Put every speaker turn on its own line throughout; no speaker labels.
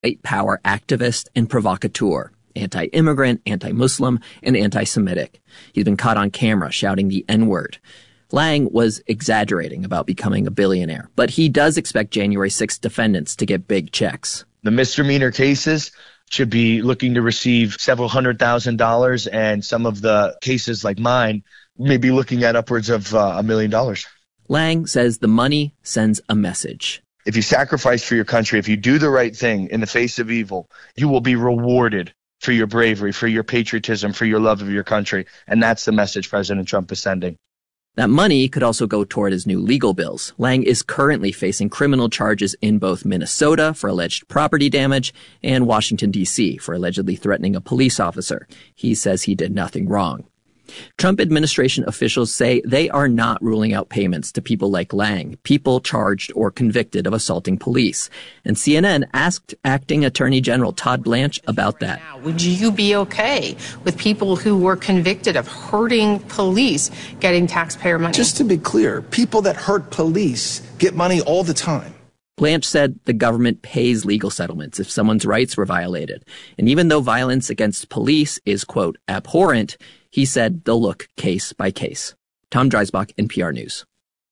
white power activist and provocateur, anti-immigrant, anti-Muslim, and anti-Semitic. He's been caught on camera shouting the N-word. Lang was exaggerating about becoming a billionaire, but he does expect January 6th defendants to get big checks.
The misdemeanor cases should be looking to receive several $100,000, and some of the cases like mine may be looking at upwards of $1 million.
Lang says the money sends a message.
If you sacrifice for your country, if you do the right thing in the face of evil, you will be rewarded for your bravery, for your patriotism, for your love of your country. And that's the message President Trump is sending.
That money could also go toward his new legal bills. Lang is currently facing criminal charges in both Minnesota for alleged property damage and Washington, D.C. for allegedly threatening a police officer. He says he did nothing wrong. Trump administration officials say they are not ruling out payments to people like Lang, people charged or convicted of assaulting police. And CNN asked Acting Attorney General Todd Blanche about that.
Would you be okay with people who were convicted of hurting police getting taxpayer money?
Just to be clear, people that hurt police get money all the time.
Blanche said the government pays legal settlements if someone's rights were violated. And even though violence against police is, quote, abhorrent, he said they'll look case by case. Tom Dreisbach, NPR News.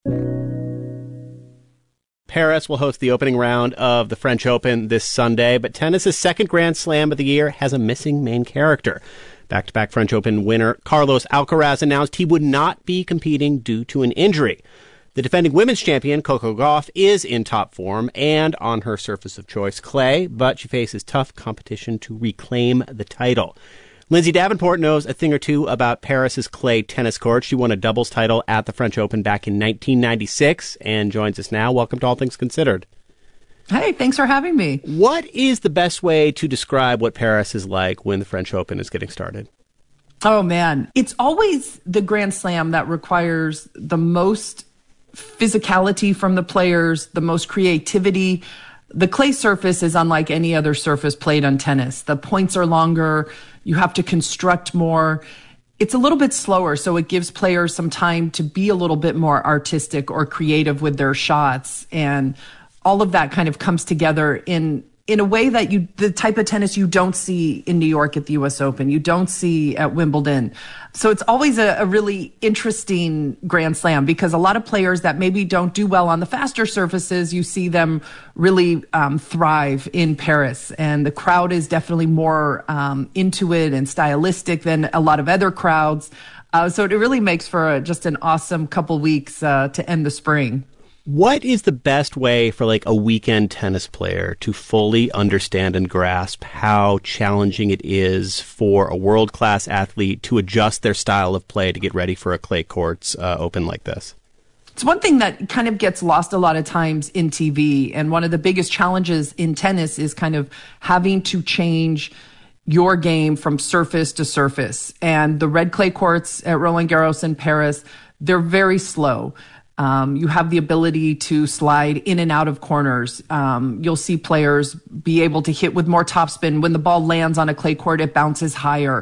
Paris will host the opening round of the French Open this Sunday, but tennis's second Grand Slam of the year has a missing main character. Back-to-back French Open winner Carlos Alcaraz announced he would not be competing due to an injury. The defending women's champion, Coco Gauff, is in top form and on her surface of choice, clay, but she faces tough competition to reclaim the title. Lindsay Davenport knows a thing or two about Paris's clay tennis court. She won a doubles title at the French Open back in 1996 and joins us now. Welcome to All Things Considered.
Hey, thanks for having me.
What is the best way to describe what Paris is like when the French Open is getting started?
Oh, man. It's always the Grand Slam that requires the most physicality from the players, the most creativity. The clay surface is unlike any other surface played on tennis. The points are longer. You have to construct more. It's a little bit slower, so it gives players some time to be a little bit more artistic or creative with their shots. And all of that kind of comes together in a way that the type of tennis you don't see in New York at the U.S. Open, you don't see at Wimbledon. So it's always a really interesting Grand Slam because a lot of players that maybe don't do well on the faster surfaces, you see them really thrive in Paris. And the crowd is definitely more into it and stylistic than a lot of other crowds. So it really makes for just an awesome couple weeks to end the spring.
What is the best way for like a weekend tennis player to fully understand and grasp how challenging it is for a world-class athlete to adjust their style of play to get ready for a clay courts open like this?
It's one thing that kind of gets lost a lot of times in TV. And one of the biggest challenges in tennis is kind of having to change your game from surface to surface. And the red clay courts at Roland Garros in Paris, they're very slow. You have the ability to slide in and out of corners. You'll see players be able to hit with more topspin. When the ball lands on a clay court, it bounces higher.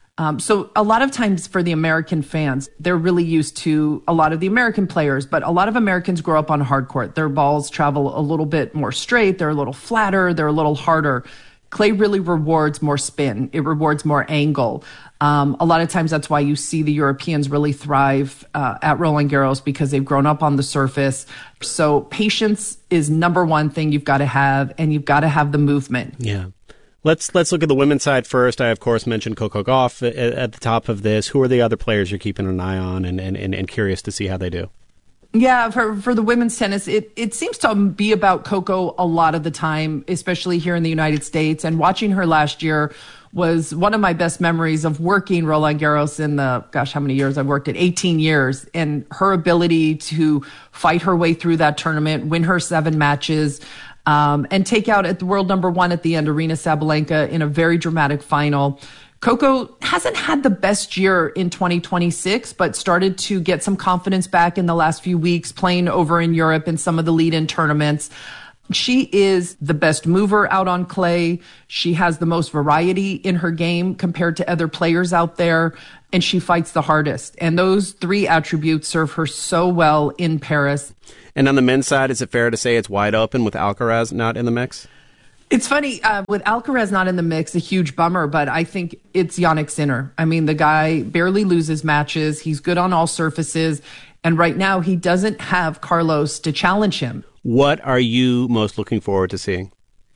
So a lot of times for the American fans, they're really used to a lot of the American players, but a lot of Americans grow up on hard court. Their balls travel a little bit more straight. They're a little flatter. They're a little harder. Clay really rewards more spin. It rewards more angle. A lot of times that's why you see the Europeans really thrive at Roland Garros because they've grown up on the surface. So patience is number one thing you've got to have, and you've got to have the movement.
Yeah. Let's look at the women's side first. I, of course, mentioned Coco Gauff at the top of this. Who are the other players you're keeping an eye on and curious to see how they do?
Yeah, for the women's tennis, it seems to be about Coco a lot of the time, especially here in the United States. And watching her last year was one of my best memories of working Roland Garros in how many years I've worked it? 18 years. And her ability to fight her way through that tournament, win her 7 matches, and take out at the world number 1 at the end, Aryna Sabalenka, in a very dramatic final. Coco hasn't had the best year in 2026, but started to get some confidence back in the last few weeks, playing over in Europe in some of the lead-in tournaments. She is the best mover out on clay. She has the most variety in her game compared to other players out there, and she fights the hardest. And those 3 attributes serve her so well in Paris.
And on the men's side, is it fair to say it's wide open with Alcaraz not in the mix?
It's funny, with Alcaraz not in the mix, a huge bummer, but I think it's Jannik Sinner. I mean, the guy barely loses matches. He's good on all surfaces. And right now, he doesn't have Carlos to challenge him.
What are you most looking forward to seeing?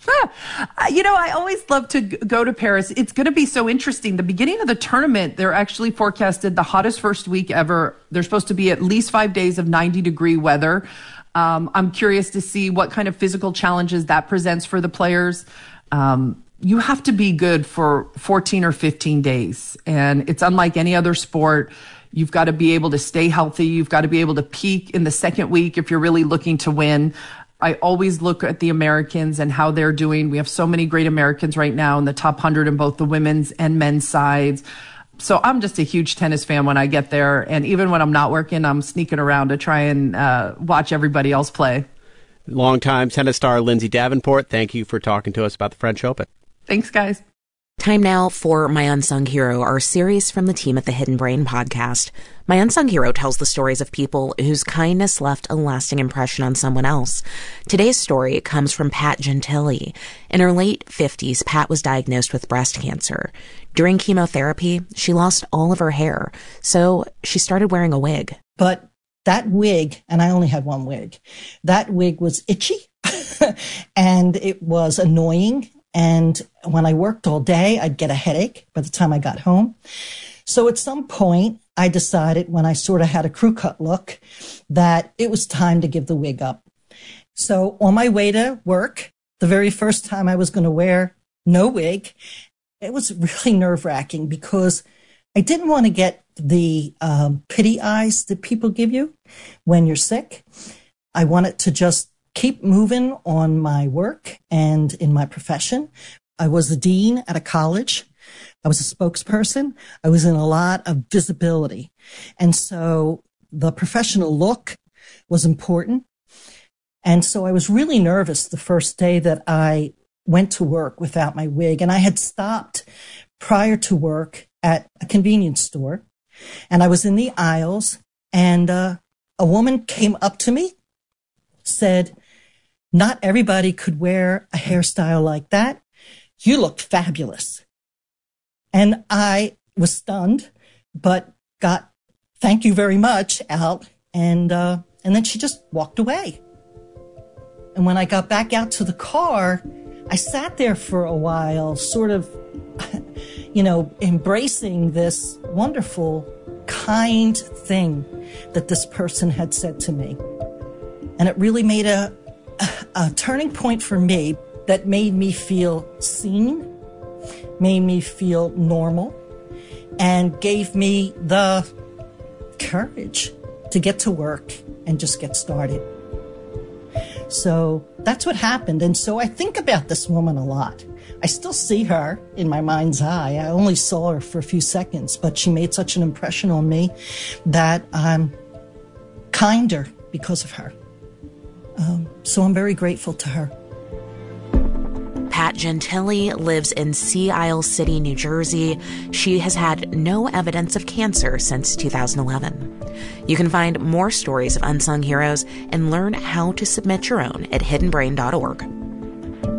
I always love to go to Paris. It's going to be so interesting. The beginning of the tournament, they're actually forecasted the hottest first week ever. There's supposed to be at least 5 days of 90-degree weather. I'm curious to see what kind of physical challenges that presents for the players. You have to be good for 14 or 15 days, and it's unlike any other sport. You've got to be able to stay healthy. You've got to be able to peak in the second week if you're really looking to win. I always look at the Americans and how they're doing. We have so many great Americans right now in the top 100 in both the women's and men's sides. So I'm just a huge tennis fan when I get there. And even when I'm not working, I'm sneaking around to try and watch everybody else play.
Longtime tennis star Lindsay Davenport, thank you for talking to us about the French Open.
Thanks, guys.
Time now for My Unsung Hero, our series from the team at the Hidden Brain podcast. My Unsung Hero tells the stories of people whose kindness left a lasting impression on someone else. Today's story comes from Pat Gentili. In her late 50s, Pat was diagnosed with breast cancer. During chemotherapy, she lost all of her hair, so she started wearing a wig.
But that wig, and I only had one wig, that wig was itchy and it was annoying. And when I worked all day, I'd get a headache by the time I got home. So at some point, I decided when I sort of had a crew cut look that it was time to give the wig up. So on my way to work, the very first time I was going to wear no wig, it was really nerve-wracking because I didn't want to get the pity eyes that people give you when you're sick. I wanted to just keep moving on my work and in my profession. I was the dean at a college. I was a spokesperson. I was in a lot of visibility. And so the professional look was important. And so I was really nervous the first day that I went to work without my wig. And I had stopped prior to work at a convenience store. And I was in the aisles and a woman came up to me, said, "Not everybody could wear a hairstyle like that. You look fabulous." And I was stunned, but got "thank you very much" out. And then she just walked away. And when I got back out to the car, I sat there for a while, sort of, embracing this wonderful, kind thing that this person had said to me. And it really made a turning point for me that made me feel seen, made me feel normal, and gave me the courage to get to work and just get started. So that's what happened. And so I think about this woman a lot. I still see her in my mind's eye. I only saw her for a few seconds, but she made such an impression on me that I'm kinder because of her. So I'm very grateful to her.
Pat Gentili lives in Sea Isle City, New Jersey. She has had no evidence of cancer since 2011. You can find more stories of unsung heroes and learn how to submit your own at hiddenbrain.org.